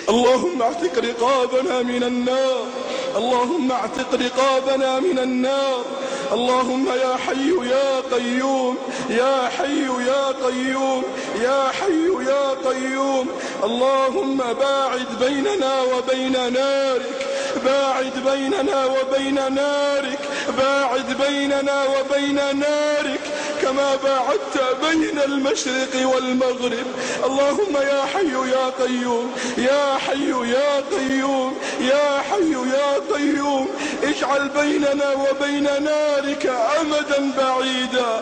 اللهم اعتق رقابنا من النار، اللهم اعتق رقابنا من النار. اللهم يا حي يا قيوم، يا حي يا قيوم، يا حي يا قيوم. اللهم باعد بيننا وبين نارك، باعد بيننا وبين نارك، باعد بيننا وبين نارك كما باعدت بين المشرق والمغرب. اللهم يا حي يا قيوم، يا حي يا قيوم، يا حي يا قيوم، اجعل بيننا وبين نارك أمدا بعيدا.